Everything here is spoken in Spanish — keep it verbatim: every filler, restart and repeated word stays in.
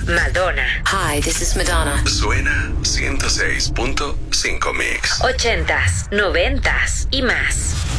Madonna. Hi, this is Madonna. Suena ciento seis punto cinco Mix. Ochentas, noventas y más.